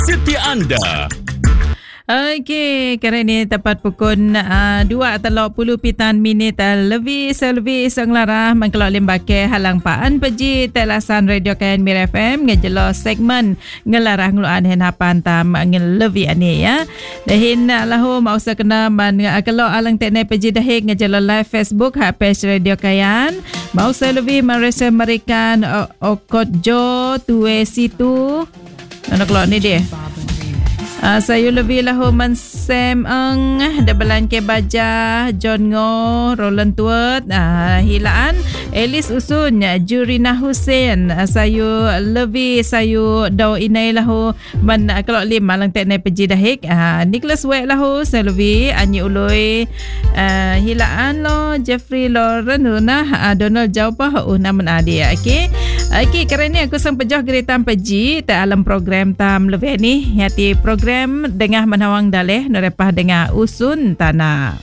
Siti anda. Okey, kerana ni tepat pukul 2:30 minit lebih sang larah mengkelok limbake halang paan peji telasan radio Kayan Mir FM ngejelo segmen ngelarah ngeluan hen hapan tam ngelevi ani ya. Dahin lahu mau kena man kelok alang tekne peji dahik ngejelo live Facebook page radio Kayan. Mau lebih meresa merikan okotjo tuwe situ. Anak kelok ni dia. Saya lebih lahu mensem ang dabalan ke baja John Ngo Roland Tuat hilaan Elis Usun Jurina Hussein saya lebih saya dau inai lahu man kalau lima lang tekne peji dahik Nicholas Wek lahu saya lebih Anyi Uloi hilaan lo Jeffrey Lauren Donald Jaupah namun adi okey kerana aku sang pejoh geritam peji ta alam program tam lebih ni hati program dengah menawang daleh nerepah dengah usun tanah.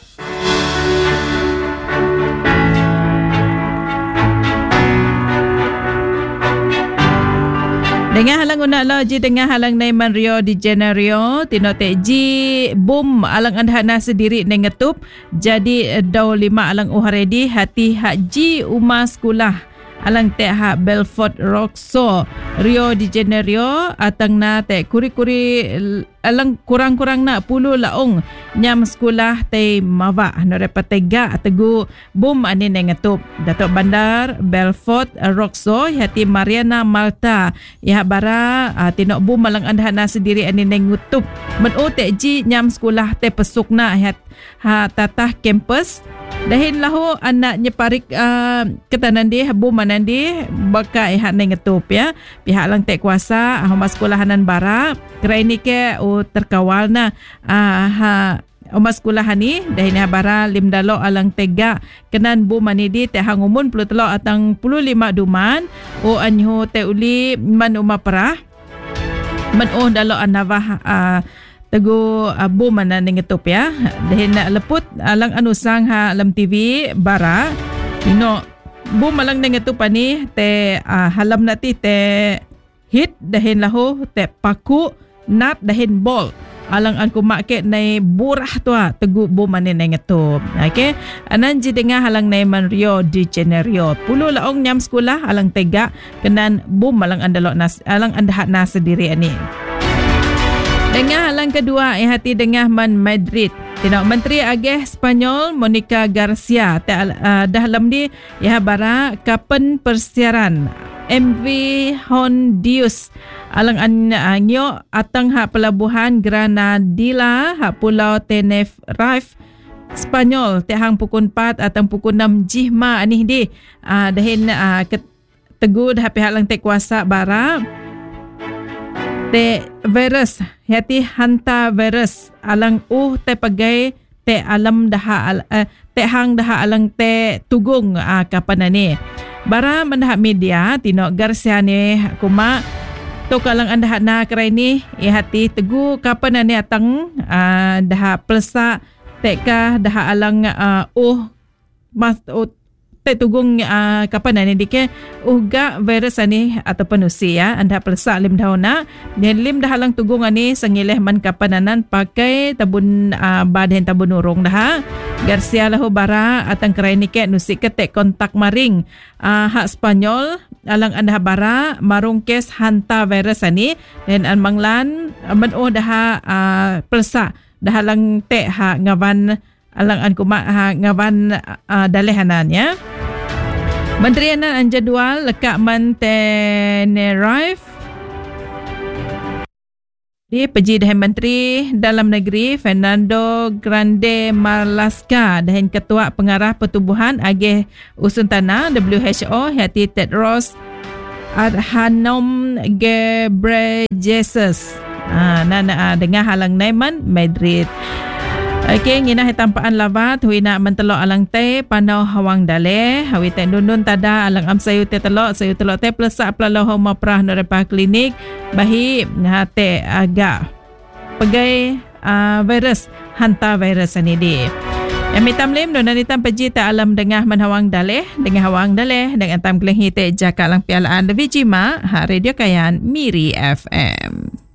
Dengan halang unak loji dengan halang Naiman Rio di Janeiro tino teji bom alang andhana sendiri nengetup jadi dau 5 alang uharedi hati haji umah sekolah alang teh ha Belfort Roxo Rio de Janeiro atang na teh kuri-kuri alang kurang-kurang na 10 laong nyam sekolah teh mawa dapat tega tegu bom ani nengetup Datuk Bandar Belfort Roxo hati Mariana Malta ya bara tinok bom alang andhana sendiri ani nengutup men teh ji nyam sekolah teh pesukna ha tatah kampus dahin lahu anak nyeparik ketanan dia bom manan dia baka ihat nengetup ya pihak lang tek kuasa homa sekolahanan bara kerai ni ke terkawal na homa sekolahan ni dahin bara limdalo alang tega kenan bom mani di teh hangumun 10 telok atang 15 duman anyo teh uli man uma perah man dalo anawah Teguh bom mana nengetup ya. Dahin leput alang anusang ha alam TV bara. Ino bom alang nengetup ani te halam nati te hit dahin lahu te paku nat dahin bol. Alang an kumaket nai burah tua teguh bom mana nengetup. Okey. Anan ji dengar halang Naiman Rio di Janeiro. 10 laong nyam sekolah alang tega kenan bom alang andalok nas alang andahat nas sendiri ani. Dengan halang kedua hati dengan man Madrid. Tindak Menteri Ageh Spanyol Monica Garcia dah lam di ya bara kapen persiaran MV Hondius alang anyo atang ha pelabuhan Granadilla ha Pulau Tenerife Spanyol tehang pukul 4 atau pukul 6 jihma anih di dahin teguh dah pihak lang tek kuasa bara te virus hati hanta virus alang te pagai te alam daha te hang daha alang te tugung kapan ni bara mendah media tino Garcia ni kuma to kalang anda na kerai ni hati tegu kapan ni atang daha pelsa teka daha alang mas tugung kapan ni dike uga virus ani ataupun usia anda pelsak lim dauna dan lim dah lang tugung ani sangileh man kapananan pakai tabun baden tabun urung dah Garcia lahu bara atang kerai ni ke nusik ketek kontak maring hak Spanyol alang anda bara marung kes hanta virus ani dan manglan man dah pelsak dah lang te ha ngawan alang an kuma ngawan dalehanan ya. Menteri an jadual lekak man Tenerife di peji dahin Menteri Dalam Negeri Fernando Grande Marlaska dahin Ketua Pengarah Pertubuhan Ageh Usun Tanah WHO hati Tedros Adhanom Ghebreyesus dengar halang Naiman Madrid. Okey, ngina hitampaan lavat huina mentelok alang te panau hawang dale hawi te nunun tada alang am sayu telok te plesak pelalau homa prah nerepah klinik bahi ngate agak pegai virus hanta virus ani di. Amitam lim no nanitam peji ta alam dengah menhawang dale dengan hawang dale dengan tam kleng hite jaka lang pialaan lebih jima ha radio Kayan Miri FM.